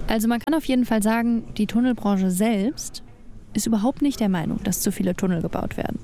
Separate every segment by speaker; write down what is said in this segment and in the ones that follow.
Speaker 1: Also man kann auf jeden Fall sagen, die Tunnelbranche selbst ist überhaupt nicht der Meinung, dass zu viele Tunnel gebaut werden.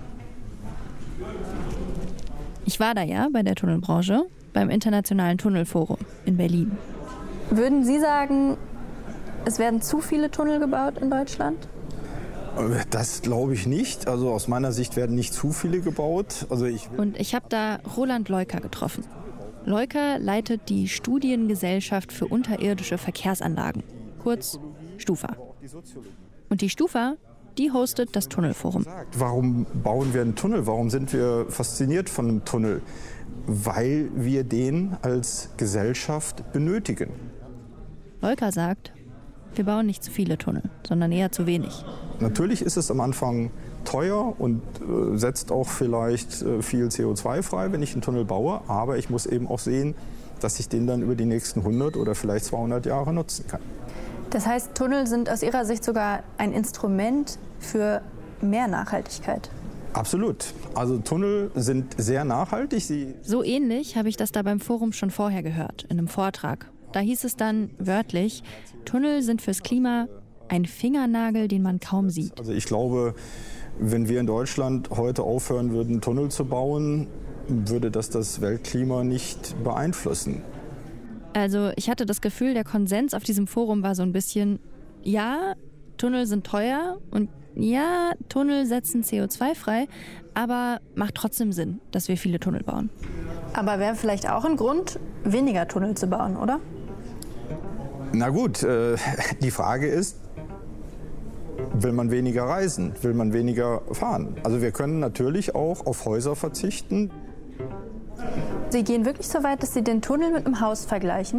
Speaker 1: Ich war da ja bei der Tunnelbranche beim Internationalen Tunnelforum in Berlin. Würden Sie sagen, es werden zu viele Tunnel gebaut in Deutschland?
Speaker 2: Das glaube ich nicht. Also aus meiner Sicht werden nicht zu viele gebaut.
Speaker 1: Und ich habe da Roland Leuker getroffen. Leuker leitet die Studiengesellschaft für unterirdische Verkehrsanlagen, kurz STUFA. Und die STUFA, die hostet das Tunnelforum.
Speaker 2: Warum bauen wir einen Tunnel? Warum sind wir fasziniert von einem Tunnel? Weil wir den als Gesellschaft benötigen.
Speaker 1: Leuker sagt, wir bauen nicht zu viele Tunnel, sondern eher zu wenig.
Speaker 2: Natürlich ist es am Anfang teuer und setzt auch vielleicht viel CO2 frei, wenn ich einen Tunnel baue. Aber ich muss eben auch sehen, dass ich den dann über die nächsten 100 oder vielleicht 200 Jahre nutzen kann.
Speaker 1: Das heißt, Tunnel sind aus Ihrer Sicht sogar ein Instrument für mehr Nachhaltigkeit?
Speaker 2: Absolut. Also Tunnel sind sehr nachhaltig.
Speaker 1: So ähnlich habe ich das da beim Forum schon vorher gehört, in einem Vortrag. Da hieß es dann wörtlich, Tunnel sind fürs Klima ein Fingernagel, den man kaum sieht.
Speaker 2: Also ich glaube, wenn wir in Deutschland heute aufhören würden, Tunnel zu bauen, würde das Weltklima nicht beeinflussen.
Speaker 1: Also ich hatte das Gefühl, der Konsens auf diesem Forum war so ein bisschen, ja, Tunnel sind teuer und ja, Tunnel setzen CO2 frei, aber macht trotzdem Sinn, dass wir viele Tunnel bauen. Aber wäre vielleicht auch ein Grund, weniger Tunnel zu bauen, oder?
Speaker 2: Na gut, die Frage ist, will man weniger reisen? Will man weniger fahren? Also wir können natürlich auch auf Häuser verzichten.
Speaker 1: Sie gehen wirklich so weit, dass Sie den Tunnel mit einem Haus vergleichen?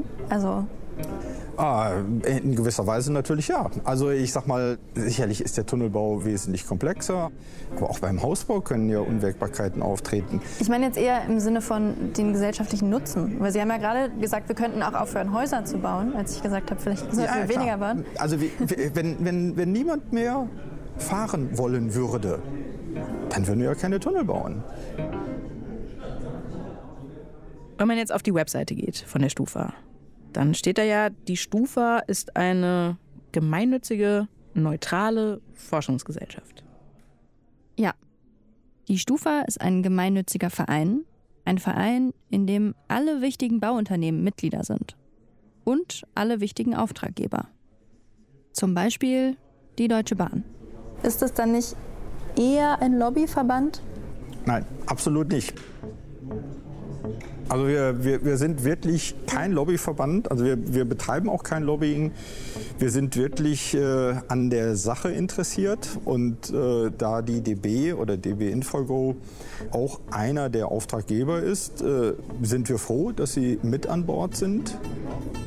Speaker 2: In gewisser Weise natürlich ja. Also ich sag mal, sicherlich ist der Tunnelbau wesentlich komplexer. Aber auch beim Hausbau können ja Unwägbarkeiten auftreten.
Speaker 1: Ich meine jetzt eher im Sinne von den gesellschaftlichen Nutzen. Weil Sie haben ja gerade gesagt, wir könnten auch aufhören, Häuser zu bauen. Als ich gesagt habe, vielleicht sollten wir weniger bauen.
Speaker 2: Also wenn niemand mehr fahren wollen würde, dann würden wir ja keine Tunnel bauen.
Speaker 3: Wenn man jetzt auf die Webseite geht von der STUFA, dann steht da ja, die STUFA ist eine gemeinnützige, neutrale Forschungsgesellschaft.
Speaker 1: Ja, die STUFA ist ein gemeinnütziger Verein. Ein Verein, in dem alle wichtigen Bauunternehmen Mitglieder sind. Und alle wichtigen Auftraggeber. Zum Beispiel die Deutsche Bahn. Ist das dann nicht eher ein Lobbyverband?
Speaker 2: Nein, absolut nicht. Also wir sind wirklich kein Lobbyverband, also wir betreiben auch kein Lobbying. Wir sind wirklich an der Sache interessiert und da die DB oder DB Infrago auch einer der Auftraggeber ist, sind wir froh, dass sie mit an Bord sind.